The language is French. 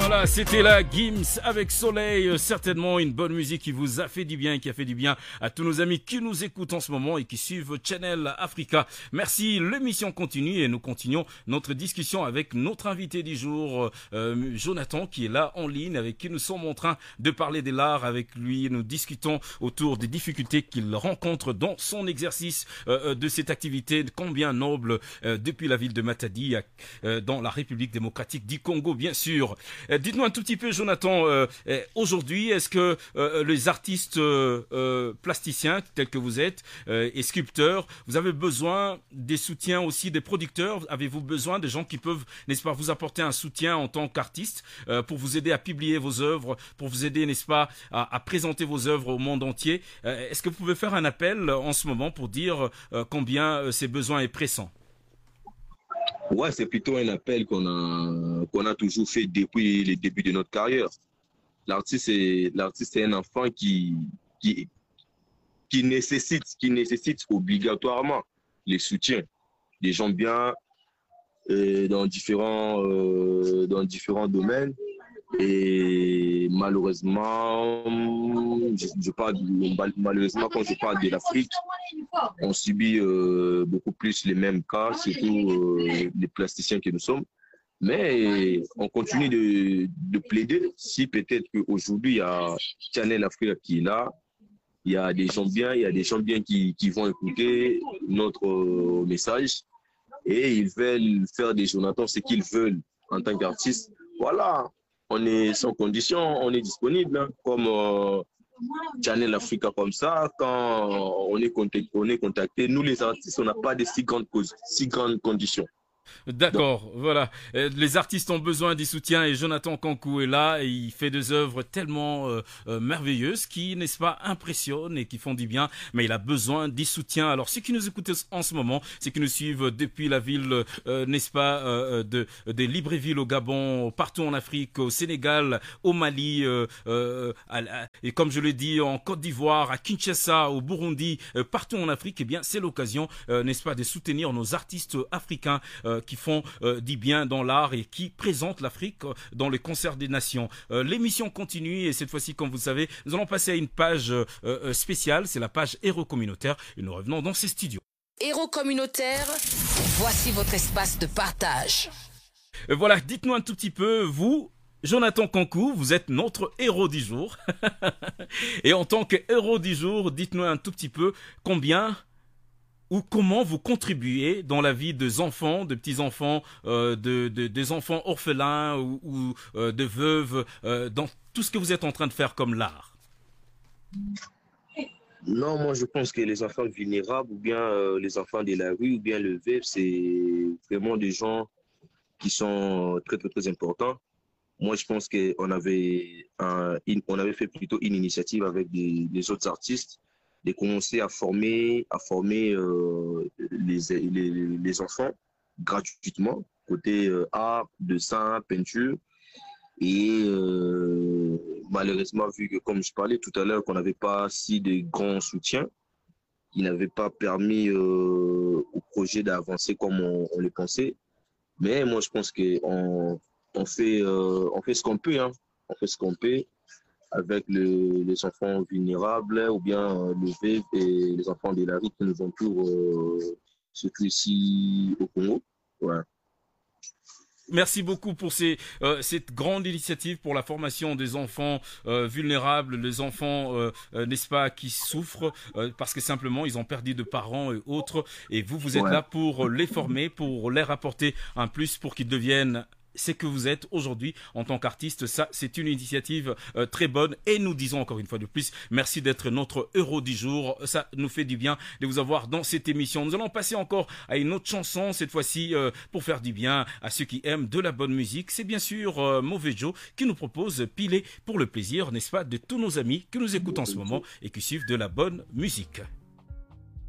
Voilà, c'était la Gims avec Soleil, certainement une bonne musique qui vous a fait du bien et qui a fait du bien à tous nos amis qui nous écoutent en ce moment et qui suivent Channel Africa. Merci, l'émission continue et nous continuons notre discussion avec notre invité du jour, Jonathan, qui est là en ligne, avec qui nous sommes en train de parler de l'art. Avec lui, nous discutons autour des difficultés qu'il rencontre dans son exercice de cette activité combien noble depuis la ville de Matadi, dans la République démocratique du Congo, bien sûr. Dites-nous un tout petit peu, Jonathan, aujourd'hui, est-ce que les artistes plasticiens tels que vous êtes et sculpteurs, vous avez besoin des soutiens aussi des producteurs? Avez-vous besoin de gens qui peuvent, n'est-ce pas, vous apporter un soutien en tant qu'artiste pour vous aider à publier vos œuvres, pour vous aider, n'est-ce pas, à présenter vos œuvres au monde entier? Est-ce que vous pouvez faire un appel en ce moment pour dire combien ces besoins est pressant? Ouais, c'est plutôt un appel qu'on a toujours fait depuis le début de notre carrière. L'artiste est un enfant qui, qui nécessite obligatoirement les soutiens des gens bien dans différents domaines. Et malheureusement, malheureusement, quand je parle de l'Afrique, on subit beaucoup plus les mêmes cas, surtout les plasticiens que nous sommes. Mais on continue de plaider. Si peut-être qu'aujourd'hui, il y a Channel Africa qui est là, il y a des gens bien, il y a des gens bien qui vont écouter notre message et ils veulent faire des Jonathan ce qu'ils veulent en tant qu'artistes. Voilà, on est sans condition, on est disponible, hein, comme Channel Africa comme ça. Quand on est contacté, nous les artistes, on n'a pas de si grandes conditions. D'accord, voilà. Les artistes ont besoin du soutien et Jonathan Kankou est là et il fait des œuvres tellement merveilleuses qui, n'est-ce pas, impressionnent et qui font du bien, mais il a besoin du soutien. Alors, ceux qui nous écoutent en ce moment, ceux qui nous suivent depuis la ville, n'est-ce pas, de Libreville au Gabon, partout en Afrique, au Sénégal, au Mali, et comme je l'ai dit, en Côte d'Ivoire, à Kinshasa, au Burundi, partout en Afrique, eh bien, c'est l'occasion, n'est-ce pas, de soutenir nos artistes africains qui font du bien dans l'art et qui présentent l'Afrique dans les concerts des nations. L'émission continue et cette fois-ci, comme vous le savez, nous allons passer à une page spéciale, c'est la page Héros communautaire et nous revenons dans ces studios. Héros communautaire, voici votre espace de partage. Voilà, dites-nous un tout petit peu, vous, Jonathan Kankou, vous êtes notre héros du jour. Et en tant que héros du jour, dites-nous un tout petit peu combien ou comment vous contribuez dans la vie des enfants, de petits-enfants, des enfants orphelins ou de veuves, dans tout ce que vous êtes en train de faire comme l'art? Non, moi je pense que les enfants vulnérables ou bien les enfants de la rue ou bien le veuve, c'est vraiment des gens qui sont très très très importants. Moi je pense qu'on avait, on avait fait plutôt une initiative avec des autres artistes de commencer à former les enfants gratuitement, côté art, dessin, peinture. Et malheureusement, vu que, comme je parlais tout à l'heure, qu'on n'avait pas si de grands soutiens, qui n'avaient pas permis au projet d'avancer comme on le pensait. Mais moi, je pense qu'on fait ce qu'on peut, hein. On fait ce qu'on peut avec les enfants vulnérables ou bien les veuves et les enfants de la rue qui nous entourent, surtout ici au Congo. Ouais. Merci beaucoup pour cette grande initiative pour la formation des enfants vulnérables, les enfants, n'est-ce pas, qui souffrent parce que simplement ils ont perdu de parents et autres. Et vous êtes là pour les former, pour leur apporter un plus pour qu'ils deviennent c'est que vous êtes aujourd'hui en tant qu'artiste. Ça, c'est une initiative très bonne et nous disons encore une fois de plus, merci d'être notre héros du jour. Ça nous fait du bien de vous avoir dans cette émission. Nous allons passer encore à une autre chanson, cette fois-ci pour faire du bien à ceux qui aiment de la bonne musique. C'est bien sûr Mauvais Joe qui nous propose Piler pour le plaisir, n'est-ce pas, de tous nos amis qui nous écoutent en ce moment et qui suivent de la bonne musique.